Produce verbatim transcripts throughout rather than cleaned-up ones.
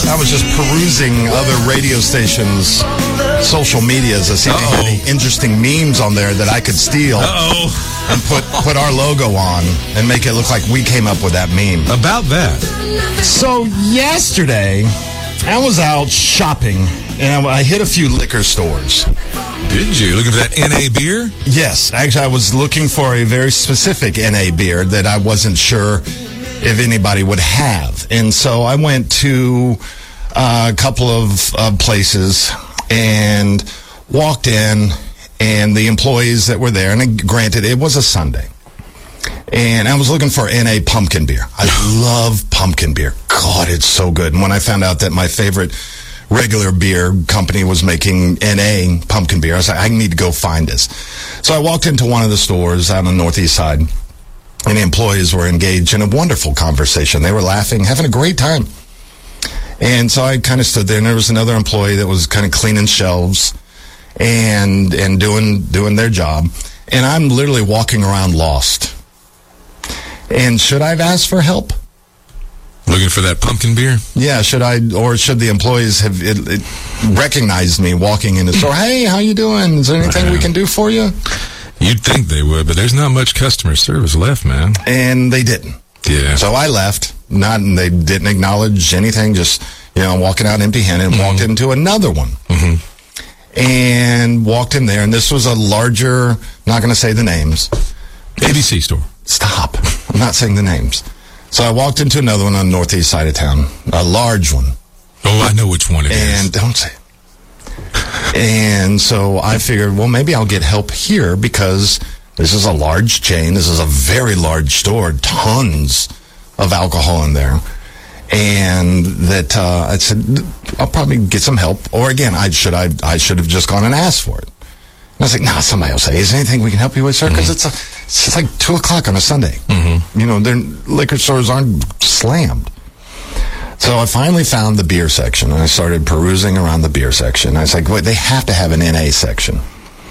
I was just perusing other radio stations' social medias to see if they had any interesting memes on there that I could steal Uh-oh. and put, put our logo on and make it look like we came up with that meme. About that. So yesterday, I was out shopping, and I, I hit a few liquor stores. Did you? Looking for that N A beer? Yes. Actually, I was looking for a very specific N A beer that I wasn't sure if anybody would have. And so I went to uh, a couple of uh, places and walked in, and the employees that were there, and granted, it was a Sunday, and I was looking for N A pumpkin beer. I love pumpkin beer. God, it's so good. And when I found out that my favorite regular beer company was making N A pumpkin beer, I was like, I need to go find this. So I walked into one of the stores out on the northeast side, and the employees were engaged in a wonderful conversation. They were laughing, having a great time. And so I kind of stood there, and there was another employee that was kind of cleaning shelves and and doing doing their job. And I'm literally walking around lost. And should I have asked for help? Looking for that pumpkin beer? Yeah, should I, or should the employees have it, it recognized me walking in the store? Hey, how you doing? Is there anything we can do for you? You'd think they would, but there's not much customer service left, man. And they didn't. Yeah. So I left. Not, and they didn't acknowledge anything. Just, you know, walking out empty-handed, and mm-hmm. walked into another one, mm-hmm. and walked in there. And this was a larger. Not going to say the names. A B C store. Stop. I'm not saying the names. So I walked into another one on the northeast side of town, a large one. Oh, I know which one it and is. And don't say it. And so I figured, well, maybe I'll get help here because this is a large chain. This is a very large store. Tons of alcohol in there. And that uh, I said, I'll probably get some help. Or again, I should I I should have just gone and asked for it. And I was like, nah, somebody will say, is there anything we can help you with, sir? Because mm-hmm. it's, it's like two o'clock on a Sunday. Mm-hmm. You know, their liquor stores aren't slammed. So I finally found the beer section, and I started perusing around the beer section. I was like, wait, they have to have an N A section.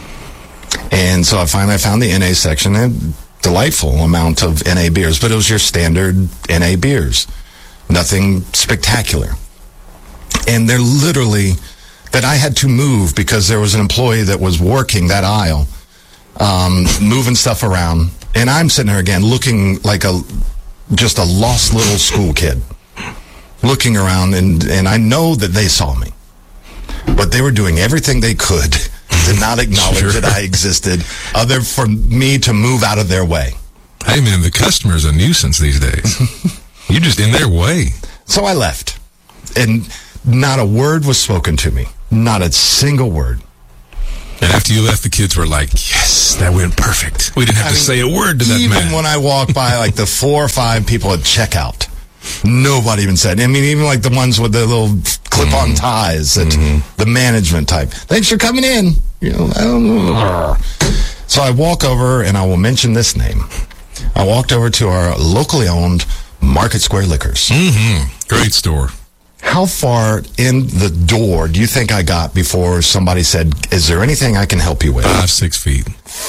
And so I finally found the N A section, and delightful amount of N A beers, but it was your standard N A beers. Nothing spectacular. And they're literally... that I had to move because there was an employee that was working that aisle, um, moving stuff around. And I'm sitting there again looking like a just a lost little school kid, looking around. And, and I know that they saw me, but they were doing everything they could to not acknowledge sure. that I existed, other for me to move out of their way. Hey, man, the customer's a nuisance these days. You're just in their way. So I left, and not a word was spoken to me. Not a single word. And after you left, the kids were like, yes, that went perfect. We didn't have I to mean, say a word to that even man. Even when I walked by, like, the four or five people at checkout, nobody even said. I mean, even, like, the ones with the little clip-on mm-hmm. ties, that mm-hmm. the management type. Thanks for coming in. You know, I don't know. So I walk over, and I will mention this name. I walked over to our locally owned Market Square Liquors. Mm-hmm. Great store. How far in the door do you think I got before somebody said, is there anything I can help you with? Five, six feet.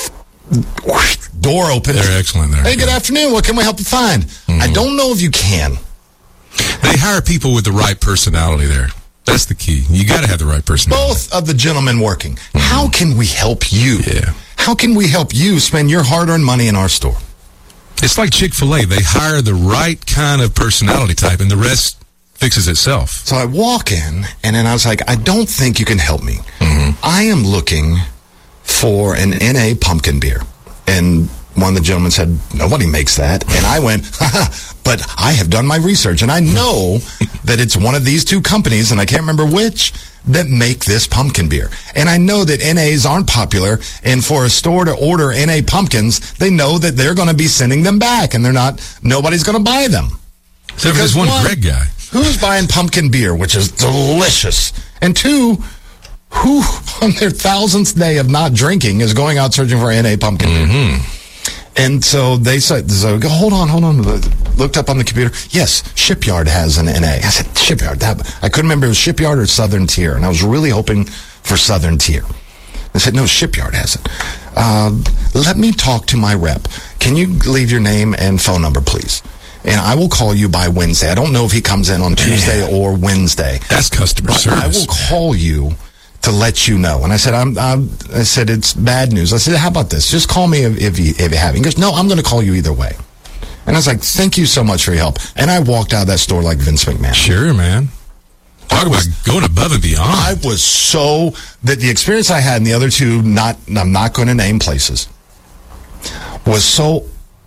Door open. They're excellent there. Hey, good afternoon. What can we help you find? Mm-hmm. I don't know if you can. They hire people with the right personality there. That's the key. You got to have the right personality. Both of the gentlemen working. Mm-hmm. How can we help you? Yeah. How can we help you spend your hard-earned money in our store? It's like Chick-fil-A. They hire the right kind of personality type, and the rest fixes itself. So I walk in, and then I was like, I don't think you can help me. Mm-hmm. I am looking for an N A pumpkin beer. And one of the gentlemen said, nobody makes that. And I went, but I have done my research, and I know that it's one of these two companies, and I can't remember which, that make this pumpkin beer. And I know that N As aren't popular, and for a store to order N A pumpkins, they know that they're going to be sending them back, and they're not, nobody's going to buy them. So there's one, one Greg guy. Who's buying pumpkin beer, which is delicious? And two, who on their thousandth day of not drinking is going out searching for N A pumpkin beer? Mm-hmm. And so they said, so, hold on, hold on. Looked up on the computer. Yes, Shipyard has an N A. I said, Shipyard. That, I couldn't remember if it was Shipyard or Southern Tier. And I was really hoping for Southern Tier. They said, no, Shipyard has it. Uh, let me talk to my rep. Can you leave your name and phone number, please? and I will call you by Wednesday. I don't know if he comes in on Tuesday Man. or Wednesday. That's customer but service. I will call you to let you know. And I said, I'm, I'm, I said, it's bad news. I said, how about this? Just call me if, if you, if you have it. He goes, no, I'm going to call you either way. And I was like, thank you so much for your help. And I walked out of that store like Vince McMahon. Sure, man. Talk about going above and beyond. I was so, that the experience I had in the other two, not, I'm not going to name places, was so,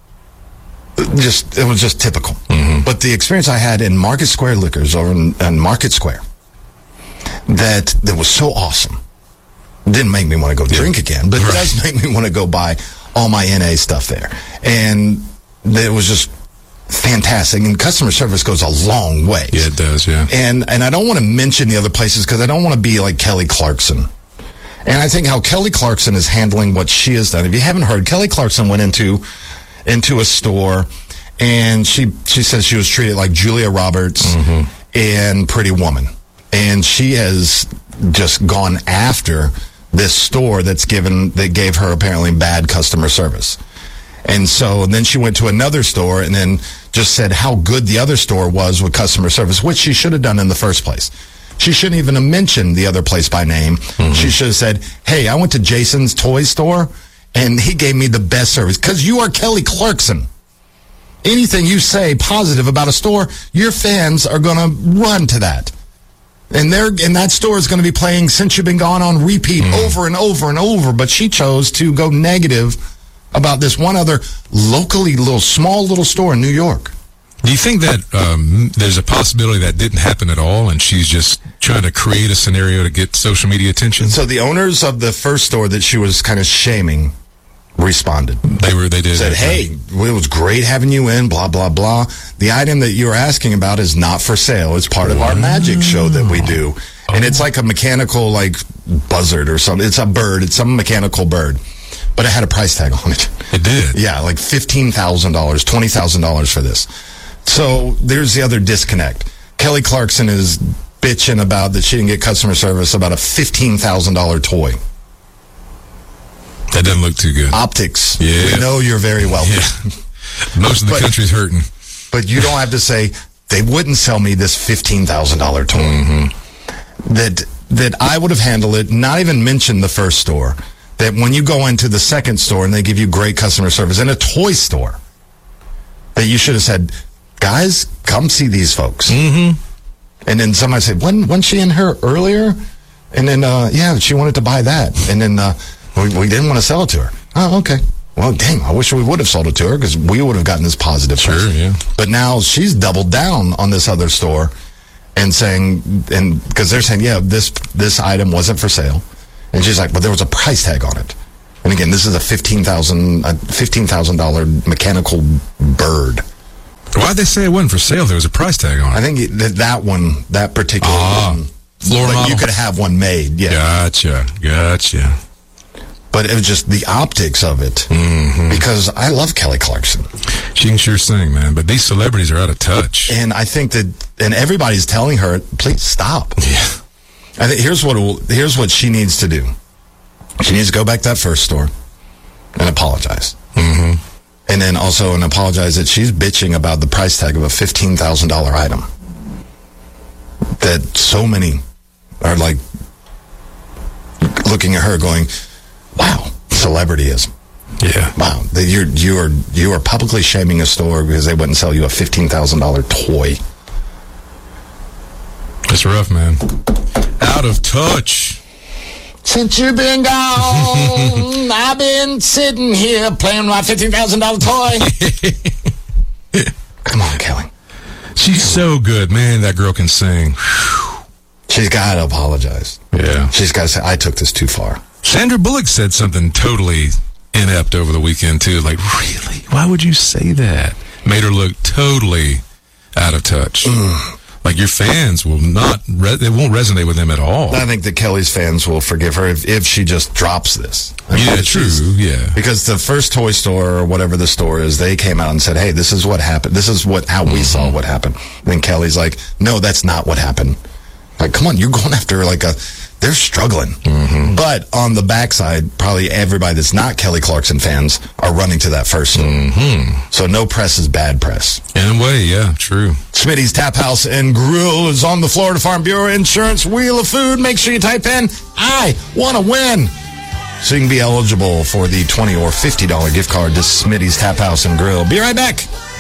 just, it was just typical. Mm-hmm. But the experience I had in Market Square Liquors over in, in Market Square, that, that was so awesome. Didn't make me want to go drink again, but Right. it does make me want to go buy all my N A stuff there. And it was just fantastic. And customer service goes a long way. Yeah, it does, yeah. And and I don't want to mention the other places because I don't want to be like Kelly Clarkson. And I think how Kelly Clarkson is handling what she has done. If you haven't heard, Kelly Clarkson went into into a store and she she says she was treated like Julia Roberts Mm-hmm. and Pretty Woman. And she has just gone after this store that's given that gave her apparently bad customer service. And so and then she went to another store and then just said how good the other store was with customer service, which she should have done in the first place. She shouldn't even have mentioned the other place by name. Mm-hmm. She should have said, hey, I went to Jason's toy store, and he gave me the best service. Because you are Kelly Clarkson. Anything you say positive about a store, your fans are going to run to that. And they're, and that store is going to be playing Since You've Been Gone on repeat mm-hmm. over and over and over. But she chose to go negative about this one other locally little, small little store in New York. Do you think that um, there's a possibility that didn't happen at all, and she's just trying to create a scenario to get social media attention? So the owners of the first store that she was kind of shaming responded. They were. They did. Said, "Hey, it was great having you in. Blah blah blah. The item that you were asking about is not for sale. It's part of our magic show that we do, and it's like a mechanical like buzzard or something. It's a bird. It's some mechanical bird." But it had a price tag on it. It did. Yeah, like fifteen thousand dollars, twenty thousand dollars for this. So there's the other disconnect. Kelly Clarkson is bitching about that she didn't get customer service about a fifteen thousand dollars toy. That doesn't look too good. Optics. Yeah. We know you're very wealthy. Yeah. Most of the But- country's hurting. But you don't have to say, they wouldn't sell me this fifteen thousand dollars toy. Mm-hmm. That, that I would have handled it, not even mention the first store. That when you go into the second store and they give you great customer service in a toy store, that you should have said, guys, come see these folks. Mm-hmm. And then somebody said, when, wasn't she in here earlier? And then, uh, yeah, she wanted to buy that. And then uh, we, we didn't want to sell it to her. Oh, okay. Well, dang, I wish we would have sold it to her because we would have gotten this positive Sure, press. yeah. But now she's doubled down on this other store and saying, and because they're saying, yeah, this this item wasn't for sale. And she's like, but there was a price tag on it. And again, this is a fifteen thousand dollars a fifteen thousand dollars mechanical bird. Why'd they say it wasn't for sale? There was a price tag on it. I think that that one, that particular Ah, one, floor like model. you could have one made, yeah. Gotcha. Gotcha. But it was just the optics of it. Mm-hmm. Because I love Kelly Clarkson. She can sure sing, man. But these celebrities are out of touch. And I think that, and everybody's telling her, please stop. Yeah. I think here's what it will, here's what she needs to do. She needs to go back to that first store and apologize. Mm-hmm. And then also and apologize that she's bitching about the price tag of a fifteen thousand dollars item. That so many are like looking at her going, wow, celebrityism. Yeah. Wow, that you're you are you are publicly shaming a store because they wouldn't sell you a fifteen thousand dollars toy. It's rough, man. Out of touch. Since you've been gone, I've been sitting here playing my fifteen thousand dollars toy. Come on, Kelly. She's so good, man. That girl can sing. She's got to apologize. Yeah. She's got to say, I took this too far. Sandra Bullock said something totally inept over the weekend, too. Like, really? Why would you say that? Made her look totally out of touch. Mm. Like, your fans will not, re- it won't resonate with them at all. I think that Kelly's fans will forgive her if, if she just drops this. I mean, Yeah, if true, she's- yeah. Because the first toy store or whatever the store is, they came out and said, hey, this is what happened. This is what how we Mm-hmm. saw what happened. Then Kelly's like, no, that's not what happened. Like, come on, you're going after like a they're struggling. Mm-hmm. But on the backside, probably everybody that's not Kelly Clarkson fans are running to that first store. Mm-hmm. So no press is bad press. In a way, yeah, true. Smitty's Tap House and Grill is on the Florida Farm Bureau Insurance Wheel of Food. Make sure you type in, I want to win. So you can be eligible for the twenty dollars or fifty dollars gift card to Smitty's Tap House and Grill. Be right back.